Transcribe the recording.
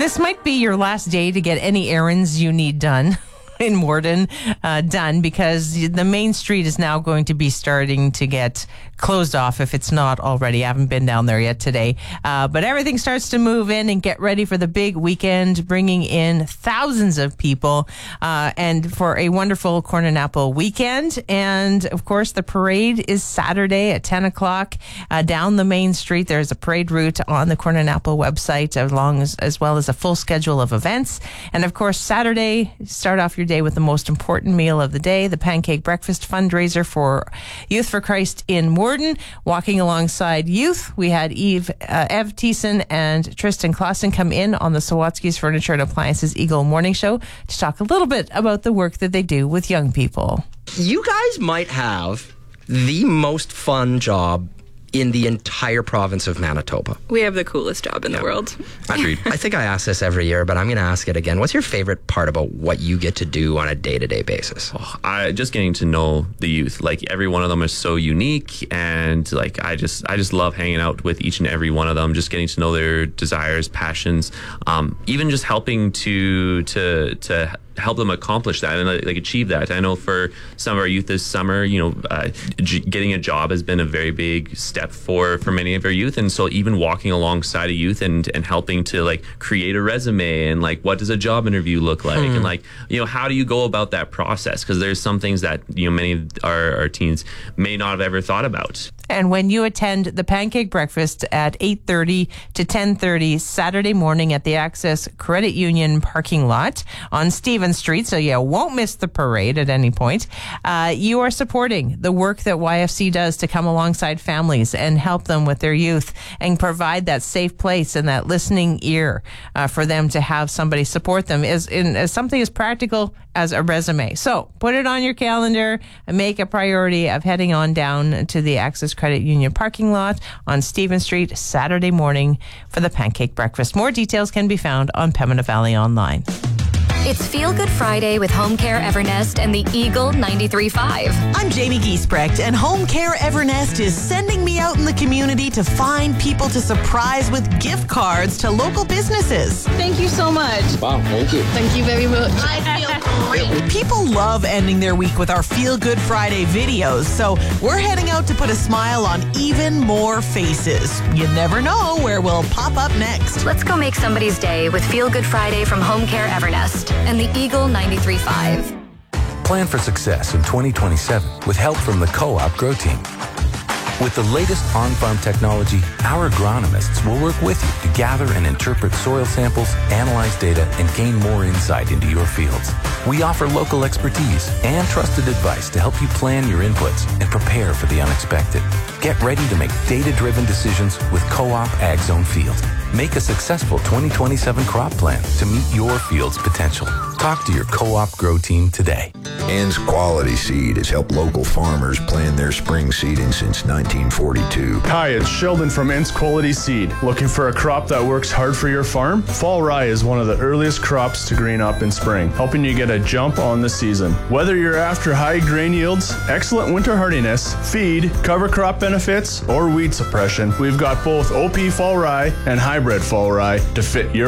This might be your last day to get any errands you need done in Morden done, because the main street is now going to be starting to get closed off if it's not already. I haven't been down there yet today. But everything starts to move in and get ready for the big weekend, bringing in thousands of people and for a wonderful Corn and Apple weekend. And of course, the parade is Saturday at 10 o'clock down the main street. There's a parade route on the Corn and Apple website, as well as a full schedule of events. And of course, Saturday, start off your day with the most important meal of the day, the pancake breakfast fundraiser for Youth for Christ in Morden. Walking alongside youth, we had Ev Thiessen and Tristan Clausen come in on the Sawatsky's Furniture and Appliances Eagle Morning Show to talk a little bit about the work that they do with young people. You guys might have the most fun job in the entire province of Manitoba. We have the coolest job in the world. Agreed. I think I ask this every year, but I'm going to ask it again. What's your favorite part about what you get to do on a day-to-day basis? Just getting to know the youth. Like, every one of them is so unique, and like I just love hanging out with each and every one of them, just getting to know their desires, passions, even just helping to help them accomplish that and like achieve that. I know for some of our youth this summer, getting a job has been a very big step for many of our youth, and so even walking alongside a youth and helping to like create a resume and like what does a job interview look like and like how do you go about that process, because there's some things that many of our teens may not have ever thought about. And when you attend the pancake breakfast at 8:30 to 10:30 Saturday morning at the Access Credit Union parking lot on Stephen Street, so you won't miss the parade at any point, you are supporting the work that YFC does to come alongside families and help them with their youth and provide that safe place and that listening ear for them to have somebody support them as something as practical as a resume. So put it on your calendar and make a priority of heading on down to the Access Credit Union parking lot on Stephen Street Saturday morning for the pancake breakfast. More details can be found on Pembina Valley Online. It's Feel Good Friday with Home Care Evernest and the Eagle 93.5. I'm Jamie Giesbrecht, and Home Care Evernest is sending me out in the community to find people to surprise with gift cards to local businesses. Thank you so much. Wow, thank you. Thank you very much. I feel great. People love ending their week with our Feel Good Friday videos, so we're heading out to put a smile on even more faces. You never know where we'll pop up next. Let's go make somebody's day with Feel Good Friday from Home Care Evernest and the Eagle 93.5. Plan for success in 2027 with help from the Co-op Grow Team. With the latest on-farm technology, our agronomists will work with you to gather and interpret soil samples, analyze data, and gain more insight into your fields. We offer local expertise and trusted advice to help you plan your inputs and prepare for the unexpected. Get ready to make data-driven decisions with Co-op Ag Zone Field. Make a successful 2027 crop plan to meet your field's potential. Talk to your Co-op Grow Team today. Ann's Quality Seed has helped local farmers plan their spring seeding since 1942. Hi, it's Sheldon from Ann's Quality Seed. Looking for a crop that works hard for your farm? Fall rye is one of the earliest crops to green up in spring, helping you get a jump on the season. Whether you're after high grain yields, excellent winter hardiness, feed, cover crop benefits, or weed suppression, we've got both OP fall rye and hybrid fall rye to fit your